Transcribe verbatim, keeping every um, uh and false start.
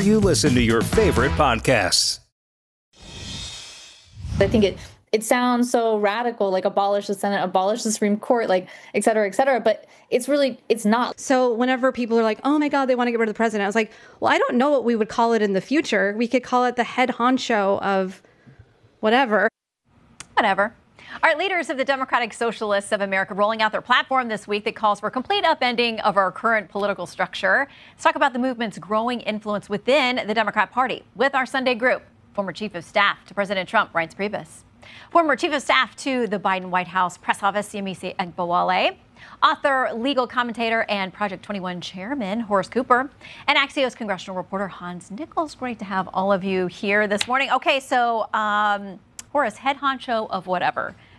you listen to your favorite podcasts. I think it it sounds so radical, like abolish the Senate, abolish the Supreme Court, like et cetera, et cetera. But it's really, it's not. So whenever people are like, oh my God, they want to get rid of the president, I was like, well, I don't know what we would call it in the future. We could call it the head honcho of whatever. Whatever. All right, leaders of the Democratic Socialists of America rolling out their platform this week that calls for complete upending of our current political structure. Let's talk about the movement's growing influence within the Democrat Party with our Sunday group. Former Chief of Staff to President Trump, Reince Priebus. Former Chief of Staff to the Biden White House Press Office, Yemisi Egbowale. Author, legal commentator, and Project twenty-one chairman, Horace Cooper. And Axios congressional reporter, Hans Nichols. Great to have all of you here this morning. Okay, so, um, Horace, head honcho of whatever.